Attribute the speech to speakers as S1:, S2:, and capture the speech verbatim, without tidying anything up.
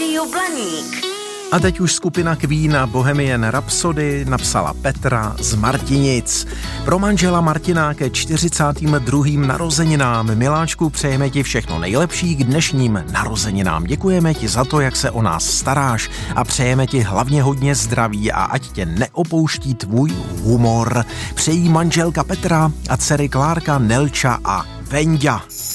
S1: Rádiu Blaník.
S2: A teď už skupina Queen a Bohemian Rhapsody napsala Petra z Martinic. Pro manžela Martina ke čtyřicátým druhým narozeninám. Miláčku, přejeme ti všechno nejlepší k dnešním narozeninám. Děkujeme ti za to, jak se o nás staráš a přejeme ti hlavně hodně zdraví a ať tě neopouští tvůj humor. Přejí manželka Petra a dcery Klárka, Nelča a Venďa.